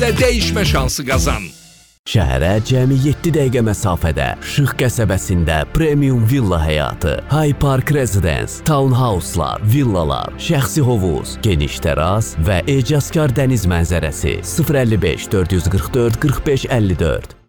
də dəyişmə şansı qazan. Şəhərə cəmi 7 dəqiqə məsafədə Şıx qəsəbəsində premium villa həyatı, High Park Residence, townhouse'lar, villalar, şəxsi hovuz, geniş təras və ecazkar dəniz mənzərəsi 055 444 45 54.